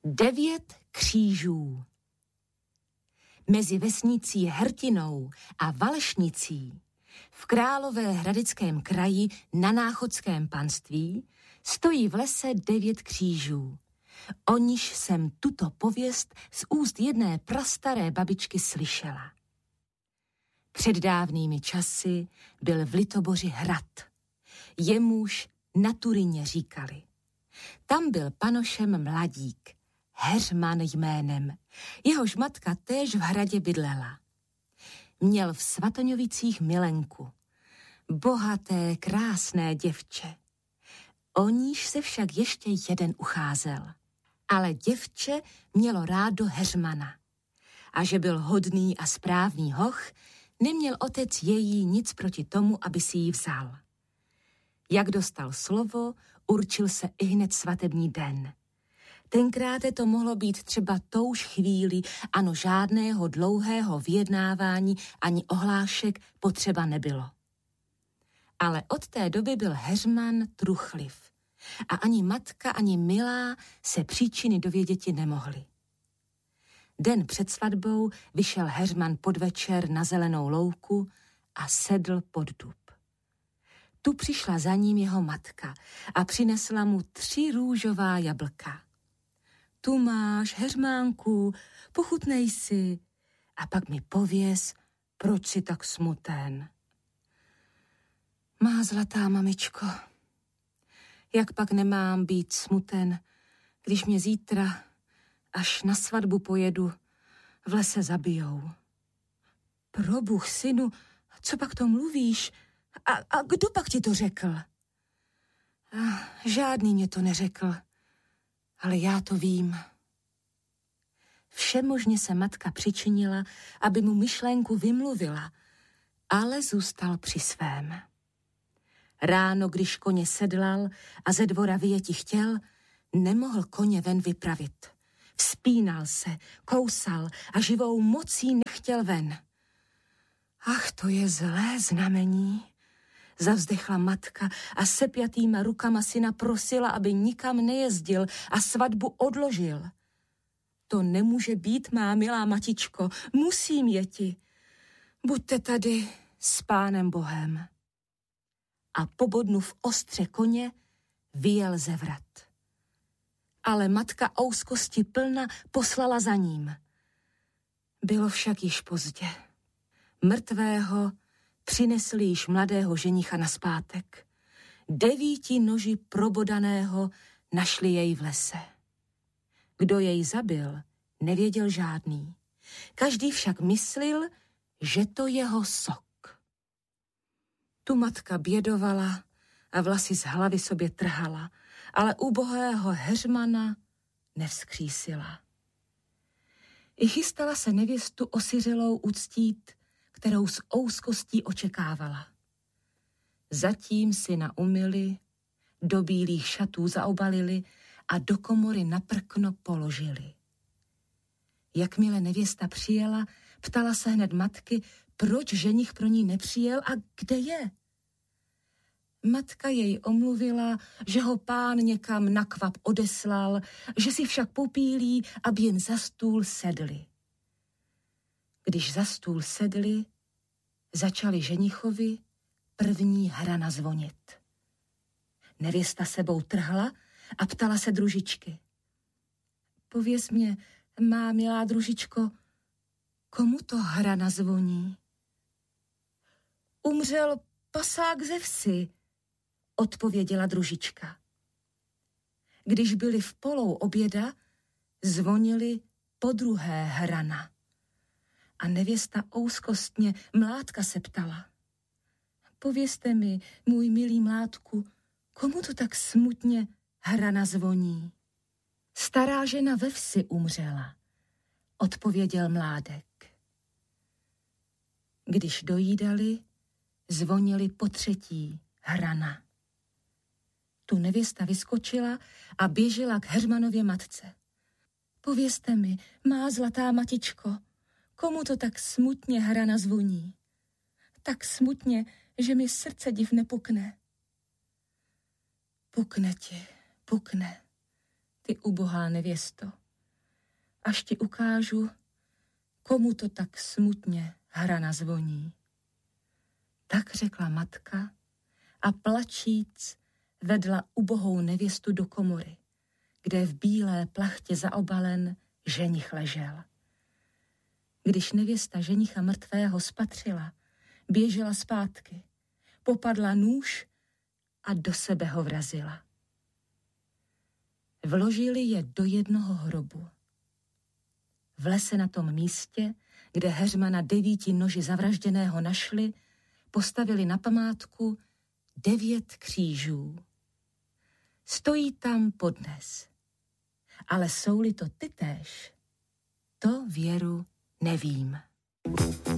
9 křížů. Mezi vesnicí Hrtinou a Valešnicí v Královéhradeckém kraji na Náchodském panství stojí v lese 9 křížů. O níž jsem tuto pověst z úst jedné prastaré babičky slyšela. Před dávnými časy byl v Litoboři hrad. Jemuž na Turině říkali. Tam byl panošem mladík, Heřman jménem, jehož matka též v hradě bydlela. Měl v Svatoňovicích milenku, bohaté, krásné děvče. O níž se však ještě jeden ucházel. Ale děvče mělo rádo Heřmana. A že byl hodný a správný hoch, neměl otec její nic proti tomu, aby si ji vzal. Jak dostal slovo, určil se ihned svatební den. Tenkrát to mohlo být třeba touž chvíli, ano, žádného dlouhého vyjednávání ani ohlášek potřeba nebylo. Ale od té doby byl Heřman truchliv a ani matka, ani milá se příčiny dověděti nemohly. Den před svatbou vyšel Heřman podvečer na zelenou louku a sedl pod dub. Tu přišla za ním jeho matka a přinesla mu 3 růžová jablka. Tu máš, Heřmánku, pochutnej si a pak mi pověz, proč jsi tak smutен. Má zlatá mamičko, jak pak nemám být smuten, když mě zítra, až na svatbu pojedu, v lese zabijou. Probůh, synu, co pak to mluvíš? A kdo pak ti to řekl? Žádný mě to neřekl, ale já to vím. Všemožně se matka přičinila, aby mu myšlenku vymluvila, ale zůstal při svém. Ráno, když koně sedlal a ze dvora vyjeti chtěl, nemohl koně ven vypravit. Vzpínal se, kousal a živou mocí nechtěl ven. Ach, to je zlé znamení, zavzdechla matka a sepjatýma rukama syna prosila, aby nikam nejezdil a svatbu odložil. To nemůže být, má milá matičko, musím jeti. Buďte tady s Pánem Bohem. A pobodnuv ostře koně, vyjel ze vrat. Ale matka ouskosti plna poslala za ním. Bylo však již pozdě. Mrtvého přinesli již mladého ženicha nazpátek. 9 noži probodaného našli jej v lese. Kdo jej zabil, nevěděl žádný. Každý však myslil, že to jeho sok. Tu matka bědovala a vlasy z hlavy sobě trhala, ale ubohého Heřmana nevzkřísila. I chystala se nevěstu osiřelou uctít, kterou s ouskostí očekávala. Zatím syna umyli, do bílých šatů zaobalili a do komory na prkno položili. Jakmile nevěsta přijela, ptala se hned matky, proč ženich pro ní nepřijel a kde je. Matka jej omluvila, že ho pán někam na kvap odeslal, že si však popílí, aby jen za stůl sedli. Když za stůl sedli, začali ženichovi první hrana zvonit. Nevěsta sebou trhla a ptala se družičky. Pověz mě, má milá družičko, komu to hrana zvoní? Umřel pasák ze vsi, odpověděla družička. Když byli v polou oběda, zvonili podruhé hrana. A nevěsta ouskostně mládka se ptala. Povězte mi, můj milý mládku, komu to tak smutně hrana zvoní? Stará žena ve vsi umřela, odpověděl mládek. Když dojídali, zvonili po 3. hrana. Tu nevěsta vyskočila a běžela k Heřmanově matce. Povězte mi, má zlatá matičko, komu to tak smutně hrana zvoní? Tak smutně, že mi srdce div nepukne. Pukne ti, pukne, ty ubohá nevěsto, až ti ukážu, komu to tak smutně hrana zvoní. Tak řekla matka a plačíc vedla ubohou nevěstu do komory, kde v bílé plachtě zaobalen ženich ležel. Když nevěsta ženicha mrtvého spatřila, běžela zpátky, popadla nůž a do sebe ho vrazila. Vložili je do jednoho hrobu. V lese na tom místě, kde heřmana 9 noži zavražděného našli, postavili na památku 9 křížů. Stojí tam podnes. Ale jsou-li to tytéž, to věru nevím.